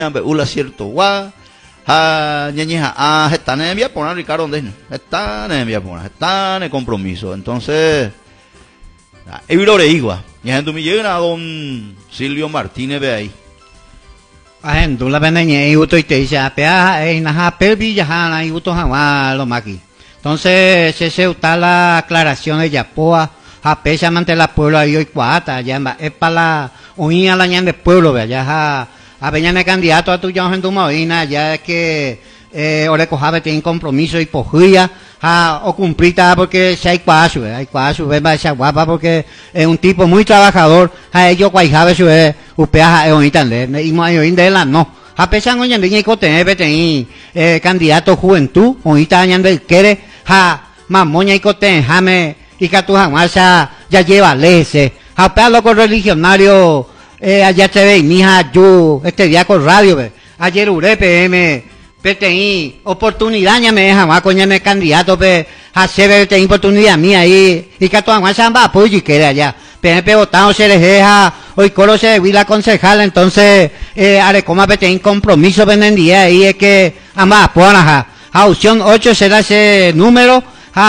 ula cierto gua ha ñeñeja está en envía por Ricardo Ndesno está en envía por está en compromiso entonces Evilore igua y gente me llega a don Silvio Martínez ve ahí tú la vendeñe y uto y te dice apea naja pelvilla jana y uto jamás lo maqui entonces se usa la aclaración de Yapoa a pesa ante la pueblo ahí hoy cuata ya es para la oía la ñan de pueblo ve allá a veñane candidato a tu ya en tu moina ya es que ore cojave tiene compromiso y pojilla o cumplita porque si hay cuasu ve va esa guapa porque es un tipo muy trabajador a ellos guayjave su upea es bonita y más de la no a pesar de que no tiene candidato juventud bonita añade quiere mamoña y coten jame y que tu jamás ya lleva lese a pea loco religionario allá se ve mi hija yo este día con radio ve ayer ure PM PTI oportunidad ya me deja más coña me candidato pe hacer PTI oportunidad mía ahí y que tu jamás va apoyo y quiere allá PNP votado se les deja hoy coro se vi la concejal entonces arecoma PTI compromiso vendía ahí es que ambas apoyan a opción 8 será ese número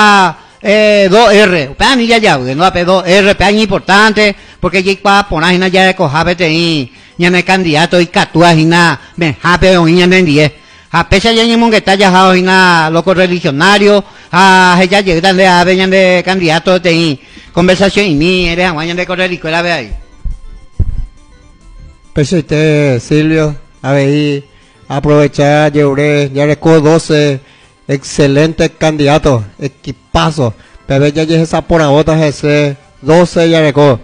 2R, peani ya, no ape 2R, peani importante, porque ya para poner ya de cojabe tení, ya no candidato y catua y na, me jape o ya no 10. A pesar ya ni que está ya y na loco religionario, ella llega a ver de candidato tení, conversación y ni eres aguañan de correr y cuela ve ahí. Pese usted, Silvio, a ver, aprovechar, ya recuerdo 12 excelente candidato, equipazo, pero ya llega esa por bota ese 12 ya reco,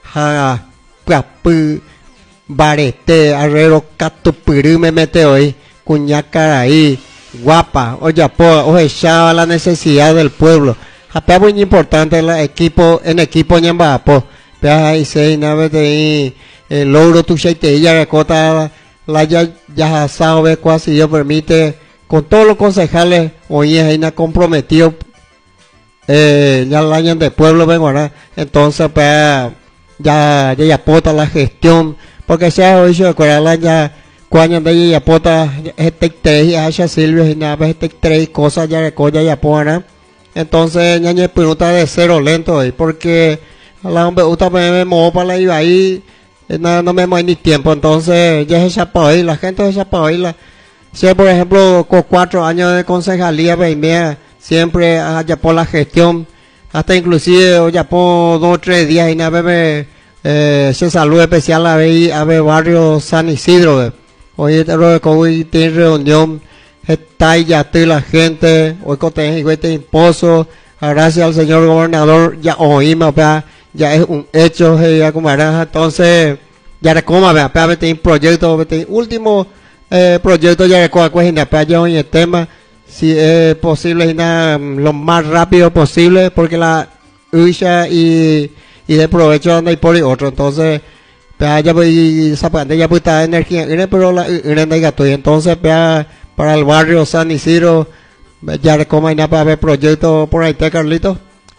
barete, arrero, catupirú me mete hoy, cuñacara ahí, guapa, oye, oye, echaba la necesidad del pueblo, apea muy importante el equipo, en equipo ñamba, pero ahí se nave de el logro tu cheite, ya recota la ya sabe cuasi Dios permite, con todos los concejales hoy es una comprometido ya el año de pueblo vengo entonces pues ya apota la gestión porque sea hoy se acuerda ya cuando de ya apota este tres y hacia Silvio y nada este tres cosas ya recolla ya pona entonces ya ni pregunta de cero lento hoy porque la hombre usted me movo para la iba ahí no me mueve ni tiempo entonces ya se chapa hoy la gente se chapa hoy la si por ejemplo con 4 años de concejalía siempre ya por la gestión hasta inclusive ya por 2 o 3 días y nada se salud especial a ver barrio San Isidro hoy tiene reunión está ya la gente hoy con este impuesto gracias al señor gobernador ya oímos ya es un hecho ya como entonces ya recoma un proyecto último proyecto ya recoge hoy el tema si es posible lo más rápido posible porque la usa y de provecho donde hay por otro entonces ya voy zapante ya puesta energía pero la entonces para el barrio San Isidro ya recoma para ver proyecto por ahí Carlito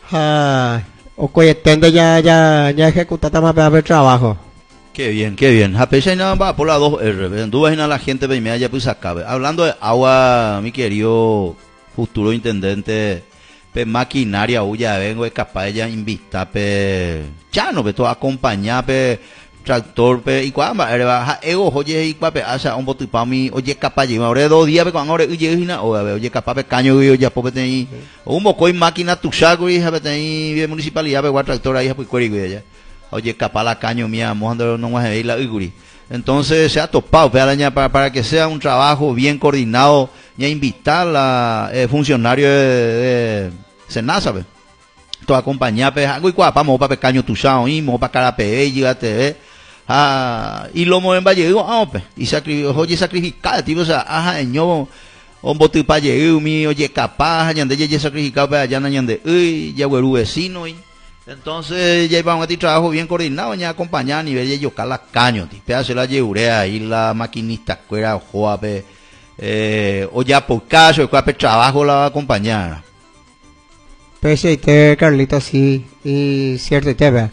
o que ya ejecuta para ver trabajo. Qué bien. A pesar de nada va por la 2R, tú ves a la gente y media pues acabe. Hablando de agua, mi querido futuro intendente, maquinaria, ya vengo capaz ya invitar ya no todo acompañar tractor y cuando ego oye y cuando hace un bote para mí oye capaz lleva ahora 2 días cuando ahora oye capaz caño ya pues tener un poco máquina tu saco y tener municipalidad tractor ahí pues cuerigo ya oye capaz la caño mía mojando no más la iguri entonces se ha topado para que sea un trabajo bien coordinado y a invitar a funcionarios de Senasa todo acompañar algo y vamos para caño tu sao y para carape llegate y lo mueven para llegar y sacrificar tipo o sea ño un bote para llegar mi oye capaz ñande ya sacrificado para allá ñande ya güero vecino y entonces ya vamos a tener trabajo bien coordinado ya acompañar a nivel de yocar la caño hacer la lleurea y la maquinista cuera joape o ya por caso el trabajo la va a acompañar pese Carlito sí y cierto te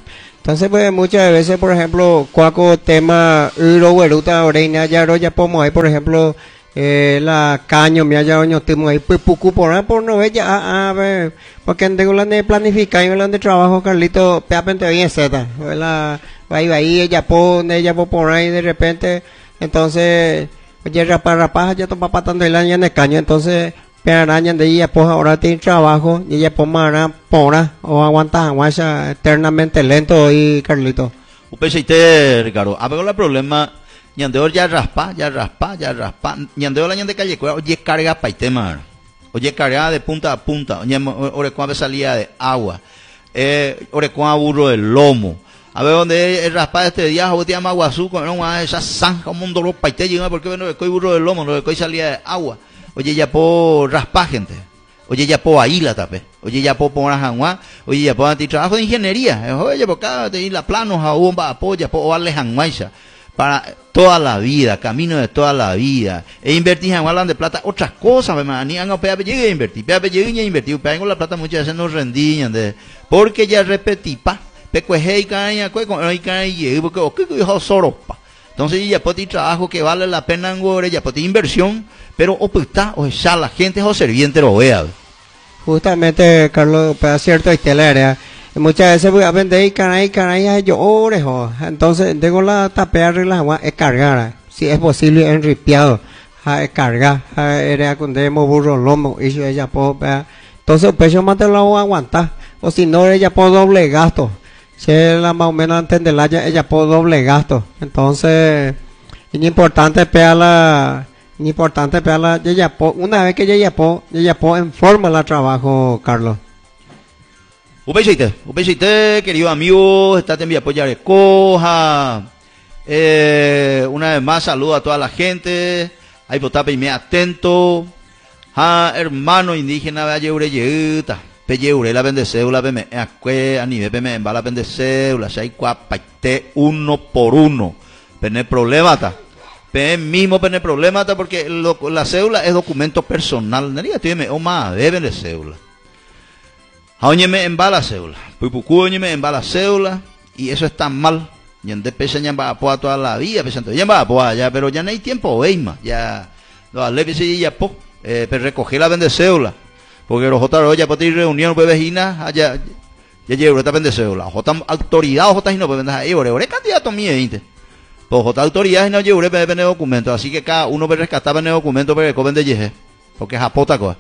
Entonces, pues muchas veces, por ejemplo, cuaco tema uro hueruta oreina ya ro ya pomo ahí, por ejemplo, la caño me haya oño timo ahí, pues pucu por no ver ya a ver, porque tengo la de planificar y la de trabajo Carlito, peapente bien zeta, la ahí ella pone por ahí de repente, entonces, oye rapaz ya toma patando el año en el caño, entonces araña de ella pues ahora tiene trabajo y ella pues mará pora o aguanta aguanta eternamente lento y Carlito. Upecheite Ricardo, a ver el problema ñandeo ya raspa, ñandeo la ñande calle oye carga paitema, oye carga de punta a punta, oye orecua salida de agua, orecua burro del lomo. A ver dónde el raspa este día o te llama Guazú con esa zanja un mundo los paite llega porque bueno el burro del lomo, no el salida de agua. Oye, ya po raspa gente. Oye, ya po ahí la tapé. Oye, ya po una janguá. Oye, ya po anti trabajo de ingeniería. Oye, por acá te la planos a un apoya po darle janguaisa para toda la vida, camino de toda la vida. E invertir janguá de plata otras cosas, me manían a peape llegue a invertir. Peape llegue a invertir. Peape con la plata muchas veces no rendían de porque ya repetí pa. Pecueje y caña, con y caña porque o que hijo soropa. Entonces ya por ti trabajo que vale la pena en ya por ti inversión, pero o sea la gente o serviente lo vea. Justamente Carlos, pues es cierto y la área. Muchas veces voy a vender y caray yo orejo. Entonces tengo la tapea de la agua es cargar, si es posible enripiado, es cargar, era con demo burro lomo y yo ella puedo entonces pues yo más te lo aguantar o si no ella puedo doble gasto. Si la más o menos antes de la ella por doble gasto, entonces es importante pegarla, ella una vez que ella po en forma la trabajo Carlos. Upecheite, querido amigo, está te envía apoyar coja. Una vez más saludo a toda la gente, ahí potape y me atento, hermano indígena vaya yeguta. Peyeure la bendecéula peme acue a nivel peme en bala bendecéula sai cuapaite uno por uno pene problema ta pen mismo pene problema ta porque la cédula es documento personal naría tiene o más de bendecéula aoñeme en bala cédula pupucu oñeme en bala cédula y eso está mal y en depesa ya va a poa toda la vida pesando ya va a poa ya pero ya no hay tiempo veima ya lo aleve se ya po pero recoger la bendecéula porque los otros ya para ir reunión pues vecina allá ya llevo esta bendeceo la otra autoridad o y no pues vendas ahí ore candidato mío pues otra autoridad no llevo depende documentos así que cada uno puede rescatar en el documento para que comen de yeje porque es apota cosa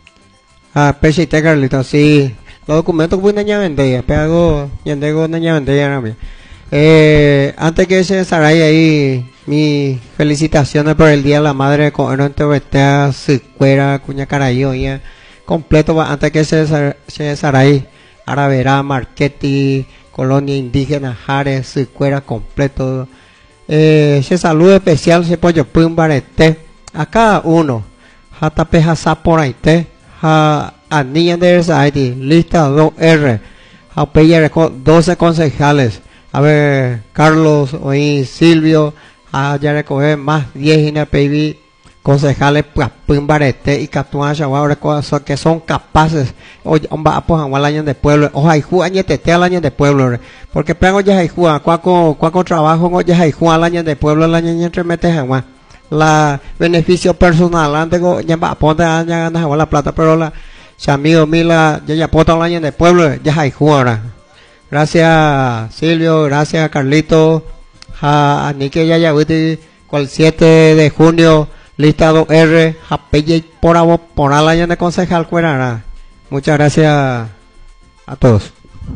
pues te Carlito sí los documentos que pueden vender pero yandego naña vender antes que se sarai ahí mi felicitaciones por el día de la madre con ente Sicuera cuña carayo ya completo antes que se Saray, Aravera, Marqueti, Colonia Indígena, Jares, Sicuera, completo. Se saludo especial, se pollo pum barete, a cada uno, hasta peja por ahí, a niña de Saidi, lista 2R, a peyer 12 concejales, a ver, Carlos, hoy Silvio, a ya recoger más 10 en el PIB. Concejales Pumbarete y Catuacha ahora que son capaces oye va pues al año de pueblo oja y añete al año de pueblo porque pego ya y cuaco trabajo ya y al año de pueblo el año entre metes la beneficio personal antes ya va a poner ya ganas la plata pero la amigo mila ya pota al año de pueblo ya y ahora gracias Silvio gracias Carlito a Nike ya cual 7 de junio listado R, Japelle por al año de concejal Cuerara. Muchas gracias a todos.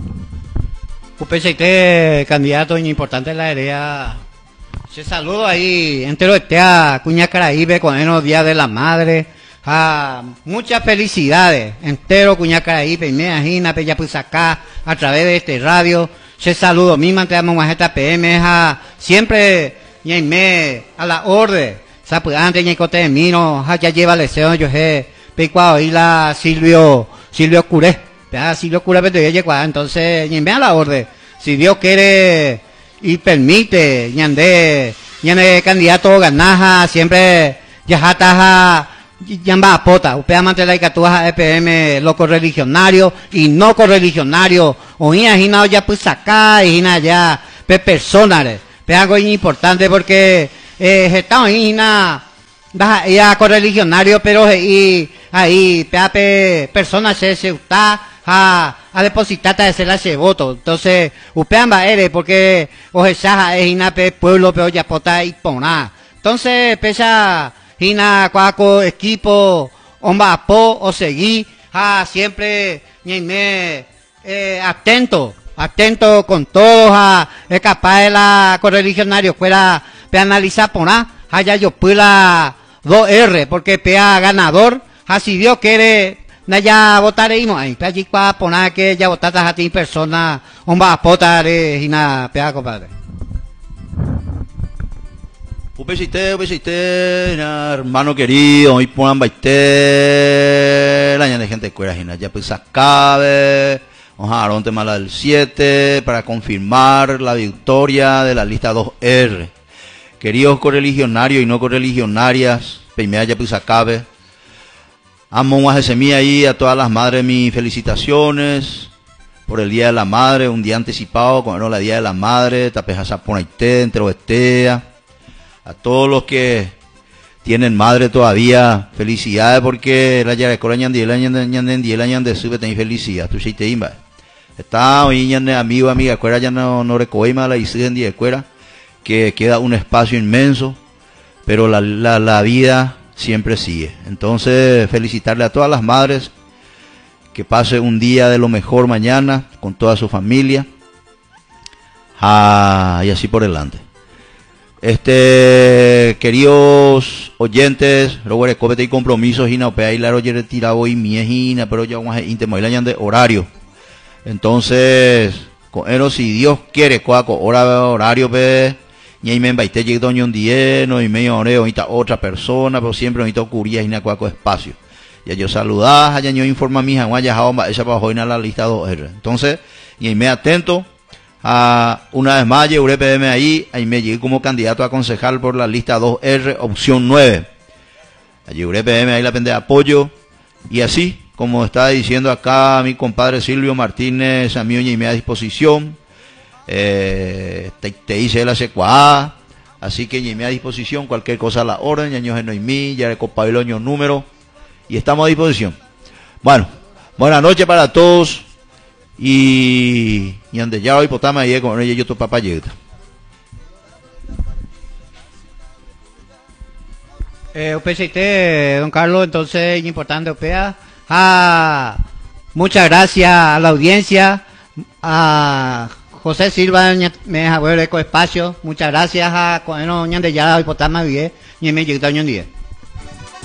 Upecheite, candidato importante en la área. Se saludo ahí, entero este a Cuña Caraíbe con el Día de la Madre. Muchas felicidades, entero Cuña Caraíbe, y me imagina, ya pues acá, a través de este radio. Se saludo, mi mantenemos más esta PM, siempre, y me a la orden. Pues antes de cote de mino, ya lleva el deseo, yo he pecuado y la Silvio Curé, Silvio Curé, pero ya llegó, entonces, y a la orden, si Dios quiere y permite, ñande candidato ganaja, siempre ya está llamba pota, upea mantela y catuaja EPM, lo correligionario y no correligionario, o hina ya pues acá, hina ya, pe personas, pe algo importante porque, estamos hina, ya correligionario, pero ahí, pe personas se está, a depositar de hacer ese voto, entonces, upean va ere, porque, o esa es hina pe pueblo, pe ya pota y pona, entonces, pesa, hina cuaco equipo omba po o seguí siempre atento con todos es capaz de la correligionario fuera pe analizar por ya yo pula 2R porque pea ganador si Dios quiere ya votaremos ahí pe allí para poner que ya votatas a ti persona omba potar hina pea compadre. Upesite, hermano querido, hoy pongan baite, la de gente cuera, ya pues acabe, vamos a dar un tema del 7 para confirmar la victoria de la lista 2R. Queridos correligionarios y no correligionarias, primera ya pues acabe, amo un semilla ahí a todas las madres mis felicitaciones por el Día de la Madre, un día anticipado, cuando era el Día de la Madre, tapeja ponaite, entre oestea. A todos los que tienen madre todavía, felicidades porque la ya recuerda ñan de sube tenéis felicidad, tú sí te imba. Está hoy ñan amigo, amiga, recuerda ya no recoima la isiden de recuerda que queda un espacio inmenso, pero la vida siempre sigue. Entonces, felicitarle a todas las madres que pase un día de lo mejor mañana con toda su familia. Y así por delante. Queridos oyentes, luego recópete y compromisos y no pe ahí la roye retirado y miejina, pero ya vamos a intermoilañan de horario. Entonces, con eso si Dios quiere, cuaco, horario pe, ni ahí me baite llega doña un día, no y medio hora, ahorita otra persona, pero siempre ahorita ocurría y na cuaco espacio. Ya yo saludaba, allá yo informa a mi hija, ya esa para hoy la lista 2R. Entonces, y ahí me atento. Una vez más, llegué PM ahí me llegué como candidato a concejal por la lista 2R, opción 9. Llegué PM ahí la pende de apoyo, y así, como está diciendo acá mi compadre Silvio Martínez, a mí y me a disposición, te hice la secuá, así que me a disposición, cualquier cosa a la orden, ya no hay mí, ya recopilé el número, y estamos a disposición. Bueno, buenas noches para todos. Y ande ya hoy potama y con ella yo tu papá llega. Don Carlos, entonces importante opea. Muchas gracias a la audiencia, a José Silva me deja ver eco espacio. Muchas gracias a Coeno Ñande ya hoy potama y me llega 10.